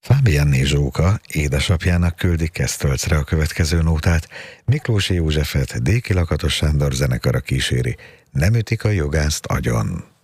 Fábiánné Zsóka édesapjának küldi Kesztölcre a következő nótát, Miklósi Józsefet Déki Lakatos Sándor zenekara kíséri, Nem ütik a jogászt agyon.